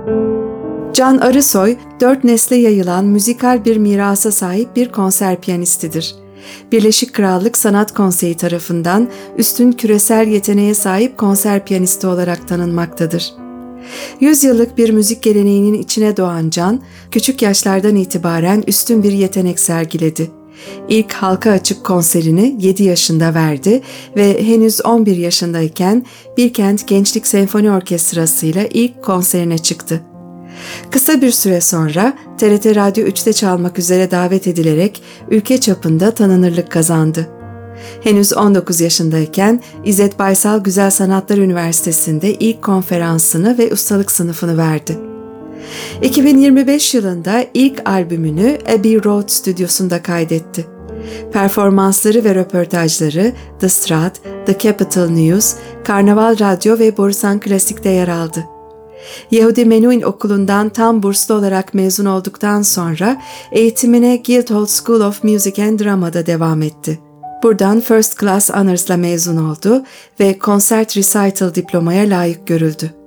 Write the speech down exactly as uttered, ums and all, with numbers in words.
Can Arısoy, dört nesle yayılan müzikal bir mirasa sahip bir konser piyanistidir. Birleşik Krallık Sanat Konseyi tarafından üstün küresel yeteneğe sahip konser piyanisti olarak tanınmaktadır. Yüzyıllık bir müzik geleneğinin içine doğan Can, küçük yaşlardan itibaren üstün bir yetenek sergiledi. İlk halka açık konserini yedi yaşında verdi ve henüz on bir yaşındayken Bilkent Gençlik Senfoni Orkestrası ile ilk konserine çıktı. Kısa bir süre sonra T R T Radyo üçte çalmak üzere davet edilerek ülke çapında tanınırlık kazandı. Henüz on dokuz yaşındayken İzzet Baysal Güzel Sanatlar Üniversitesi'nde ilk konferansını ve ustalık sınıfını verdi. iki bin yirmi beş yılında ilk albümünü Abbey Road stüdyosunda kaydetti. Performansları ve röportajları The Strat, The Capital News, Karnaval Radyo ve Borusan Klasik'te yer aldı. Yehudi Menuhin Okulu'ndan tam burslu olarak mezun olduktan sonra eğitimine Guildhall School of Music and Drama'da devam etti. Buradan First Class Honors'la mezun oldu ve Concert Recital diplomaya layık görüldü.